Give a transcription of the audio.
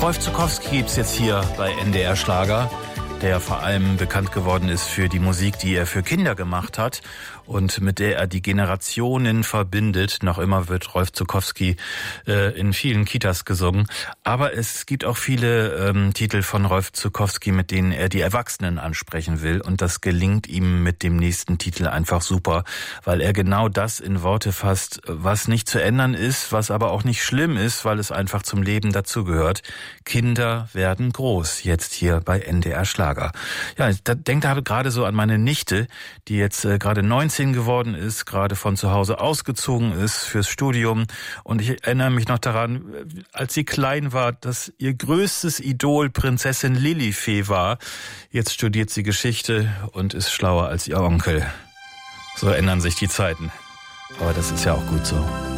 Rolf Zuckowski gibt's jetzt hier bei NDR Schlager, der vor allem bekannt geworden ist für die Musik, die er für Kinder gemacht hat und mit der er die Generationen verbindet. Noch immer wird Rolf Zuckowski in vielen Kitas gesungen. Aber es gibt auch viele Titel von Rolf Zuckowski, mit denen er die Erwachsenen ansprechen will. Und das gelingt ihm mit dem nächsten Titel einfach super, weil er genau das in Worte fasst, was nicht zu ändern ist, was aber auch nicht schlimm ist, weil es einfach zum Leben dazugehört. Kinder werden groß, jetzt hier bei NDR Schlager. Ja, ich denke da gerade so an meine Nichte, die jetzt gerade 19 geworden ist, gerade von zu Hause ausgezogen ist fürs Studium. Und ich erinnere mich noch daran, als sie klein war, dass ihr größtes Idol Prinzessin Lilifee war. Jetzt studiert sie Geschichte und ist schlauer als ihr Onkel. So ändern sich die Zeiten. Aber das ist ja auch gut so.